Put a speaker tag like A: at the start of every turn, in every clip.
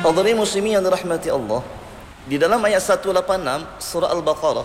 A: Hadirin muslimin yang dirahmati Allah, di dalam ayat 186 surah Al-Baqarah,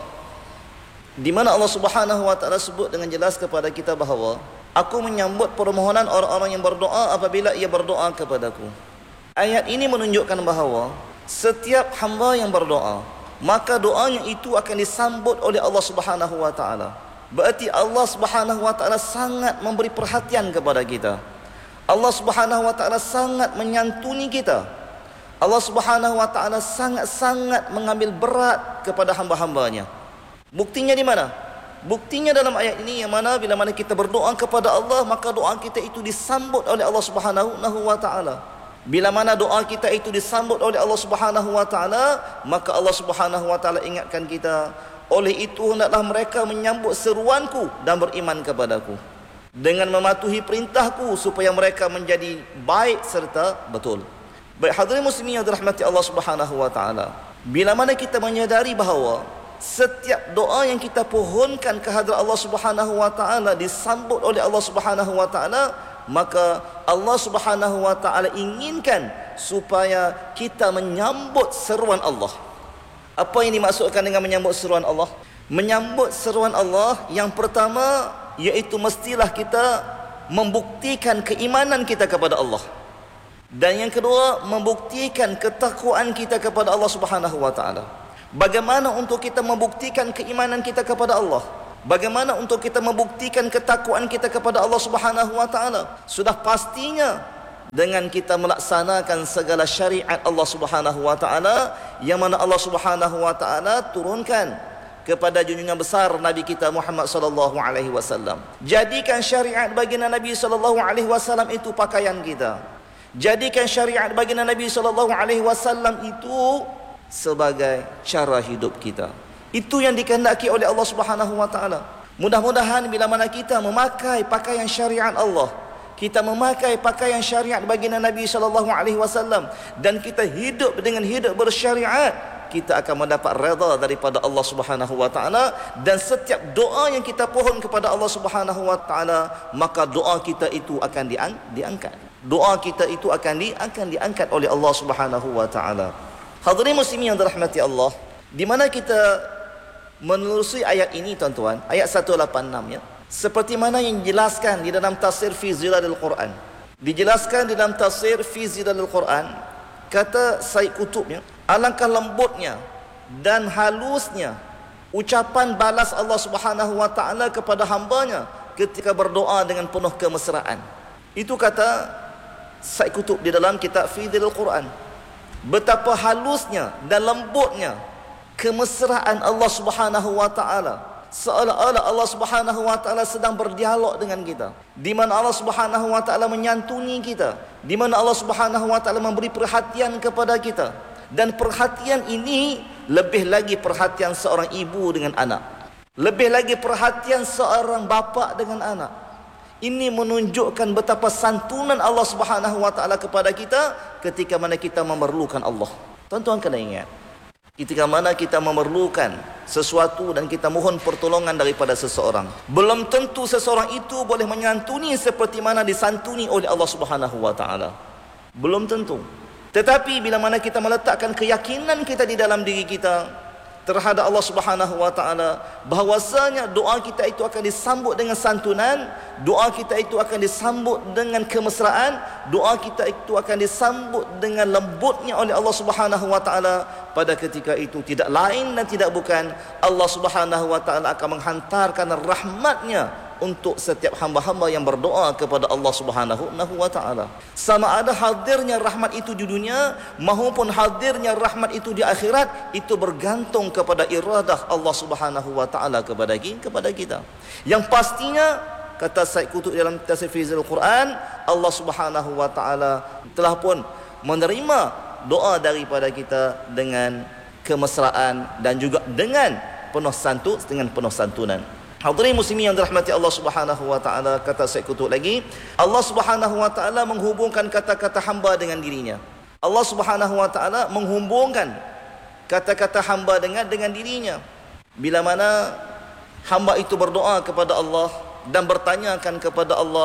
A: di mana Allah Subhanahu wa taala sebut dengan jelas kepada kita bahawa aku menyambut permohonan orang-orang yang berdoa apabila ia berdoa kepadaku. Ayat ini menunjukkan bahawa setiap hamba yang berdoa, maka doanya itu akan disambut oleh Allah Subhanahu wa taala. Berarti Allah Subhanahu wa taala sangat memberi perhatian kepada kita. Allah Subhanahu wa taala sangat menyantuni kita. Allah Subhanahu wa taala sangat-sangat mengambil berat kepada hamba-hambanya. Buktinya di mana? Buktinya dalam ayat ini, yang mana bila mana kita berdoa kepada Allah, maka doa kita itu disambut oleh Allah Subhanahu wa taala. Bila mana doa kita itu disambut oleh Allah Subhanahu wa taala, maka Allah Subhanahu wa taala ingatkan kita, oleh itu hendaklah mereka menyambut seruanku dan beriman kepadaku, dengan mematuhi perintahku supaya mereka menjadi baik serta betul. Baik hadirin muslimin yang dirahmati Allah Subhanahu wa taala, bila mana kita menyadari bahawa setiap doa yang kita pohonkan ke hadirat Allah Subhanahu wa taala disambut oleh Allah Subhanahu wa taala, maka Allah Subhanahu wa taala inginkan supaya kita menyambut seruan Allah. Apa yang dimaksudkan dengan menyambut seruan Allah? Menyambut seruan Allah yang pertama, iaitu mestilah kita membuktikan keimanan kita kepada Allah. Dan yang kedua, membuktikan ketakwaan kita kepada Allah Subhanahu wa taala. Bagaimana untuk kita membuktikan keimanan kita kepada Allah? Bagaimana untuk kita membuktikan ketakwaan kita kepada Allah Subhanahu wa taala? Sudah pastinya dengan kita melaksanakan segala syariat Allah Subhanahu wa taala yang mana Allah Subhanahu wa taala turunkan kepada junjungan besar Nabi kita Muhammad sallallahu alaihi wasallam. Jadikan syariat baginda Nabi sallallahu alaihi wasallam itu pakaian kita. Jadikan syariat baginda Nabi sallallahu alaihi wasallam itu sebagai cara hidup kita. Itu yang dikehendaki oleh Allah Subhanahu wa taala. Mudah-mudahan bila mana kita memakai pakaian syariat Allah, kita memakai pakaian syariat baginda Nabi sallallahu alaihi wasallam, dan kita hidup dengan hidup bersyariat, kita akan mendapat redha daripada Allah Subhanahu wa taala. Dan setiap doa yang kita pohon kepada Allah Subhanahu wa taala, maka doa kita itu akan diangkat. Doa kita itu akan diangkat oleh Allah Subhanahu wa taala. Hadirin muslimin yang dirahmati Allah, di mana kita menelusuri ayat ini tuan-tuan, ayat 186 ya. Seperti mana yang dijelaskan di dalam tafsir fi zilalil Quran. Dijelaskan di dalam tafsir fi zilalil Quran, kata Said Qutb ya, alangkah lembutnya dan halusnya ucapan balas Allah Subhanahu wa taala kepada hambanya ketika berdoa dengan penuh kemesraan. Itu kata Said Qutb di dalam kitab fi zilalil Quran. Betapa halusnya dan lembutnya kemesraan Allah Subhanahu wa taala, seolah-olah Allah Subhanahu wa taala sedang berdialog dengan kita, di mana Allah Subhanahu wa taala menyantuni kita, di mana Allah Subhanahu wa taala memberi perhatian kepada kita. Dan perhatian ini lebih lagi perhatian seorang ibu dengan anak, lebih lagi perhatian seorang bapa dengan anak. Ini menunjukkan betapa santunan Allah Subhanahu wa taala kepada kita ketika mana kita memerlukan Allah. Tuan-tuan kena ingat, ketika mana kita memerlukan sesuatu dan kita mohon pertolongan daripada seseorang, belum tentu seseorang itu boleh menyantuni seperti mana disantuni oleh Allah Subhanahu wa taala. Belum tentu. Tetapi bila mana kita meletakkan keyakinan kita di dalam diri kita terhadap Allah Subhanahu wa taala, bahwasanya doa kita itu akan disambut dengan santunan, doa kita itu akan disambut dengan kemesraan, doa kita itu akan disambut dengan lembutnya oleh Allah Subhanahu wa taala, pada ketika itu tidak lain dan tidak bukan Allah Subhanahu wa taala akan menghantarkan rahmatnya untuk setiap hamba-hamba yang berdoa kepada Allah Subhanahu wa taala. Sama ada hadirnya rahmat itu di dunia maupun hadirnya rahmat itu di akhirat, itu bergantung kepada iradah Allah Subhanahu wa taala kepada kita. Yang pastinya, kata Said Qutb dalam tafsir fi zilalil Quran, Allah Subhanahu wa taala telah pun menerima doa daripada kita dengan kemesraan dan juga dengan penuh santunan. Hadirin muslimin yang dirahmati Allah Subhanahu wa taala, kata Said Qutb lagi, Allah Subhanahu wa taala menghubungkan kata-kata hamba dengan dirinya. Allah Subhanahu wa taala menghubungkan kata-kata hamba dengan dirinya. Bila mana hamba itu berdoa kepada Allah dan bertanyakan kepada Allah,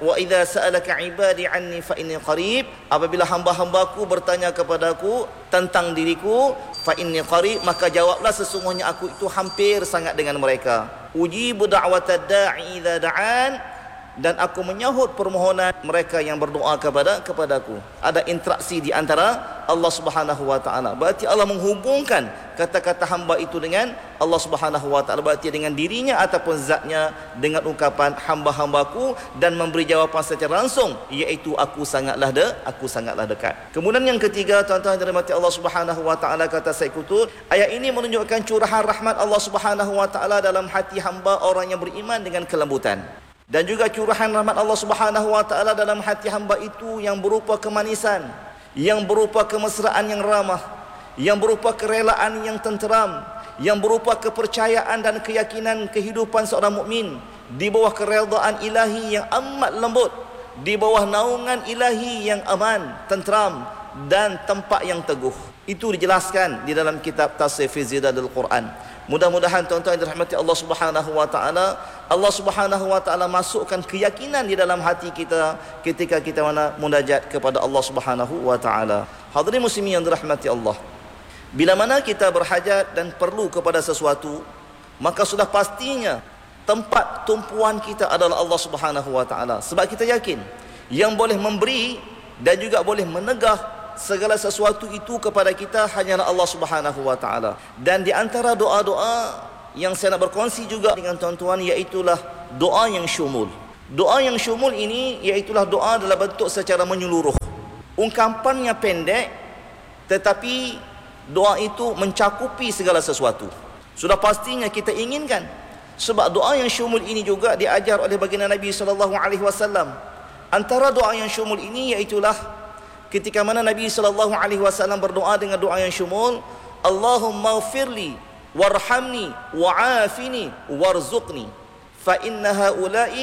A: wa idza sa'alaka 'ibadi 'anni fa inni qarib, apabila hamba-hambaku bertanya kepadaku tentang diriku, fa inni qarib, maka jawablah sesungguhnya aku itu hampir sangat dengan mereka. Ujibu da'watad da'i idza da'an, dan aku menyahut permohonan mereka yang berdoa kepadaku. Ada interaksi di antara Allah Subhanahu wa taala. Berarti Allah menghubungkan kata-kata hamba itu dengan Allah Subhanahu wa taala, berarti dengan dirinya ataupun zatnya, dengan ungkapan hamba-hambaku, dan memberi jawapan secara langsung, iaitu aku sangatlah dekat. Kemudian yang ketiga, tuan-tuan dan dirahmati Allah Subhanahu wa taala, kata Said Qutb, ayat ini menunjukkan curahan rahmat Allah Subhanahu wa taala dalam hati hamba orang yang beriman dengan kelembutan. Dan juga curahan rahmat Allah Subhanahu wa taala dalam hati hamba itu yang berupa kemanisan, yang berupa kemesraan yang ramah, yang berupa kerelaan yang tenteram, yang berupa kepercayaan dan keyakinan kehidupan seorang mukmin di bawah keredaan ilahi yang amat lembut, di bawah naungan ilahi yang aman, tenteram dan tempat yang teguh. Itu dijelaskan di dalam kitab Tafsir fi Zidadul Quran. Mudah-mudahan tuan-tuan yang dirahmati Allah Subhanahu wa taala, Allah Subhanahu wa taala masukkan keyakinan di dalam hati kita ketika kita munajat kepada Allah Subhanahu wa taala. Hadirin muslimin yang dirahmati Allah, bila mana kita berhajat dan perlu kepada sesuatu, maka sudah pastinya tempat tumpuan kita adalah Allah Subhanahu wa taala. Sebab kita yakin yang boleh memberi dan juga boleh menegah segala sesuatu itu kepada kita hanyalah Allah Subhanahu wa taala. Dan di antara doa-doa yang saya nak berkongsi juga dengan tuan-tuan, iaitulah doa yang syumul. Doa yang syumul ini iaitulah doa dalam bentuk secara menyeluruh. Ungkapannya pendek, tetapi doa itu mencakupi segala sesuatu. Sudah pastinya kita inginkan. Sebab doa yang syumul ini juga diajar oleh baginda Nabi sallallahu alaihi wasallam. Antara doa yang syumul ini iaitulah ketika mana Nabi sallallahu alaihi wasallam berdoa dengan doa yang syumul, Allahumma ighfirli warhamni wa'afini warzuqni fa inna haula'i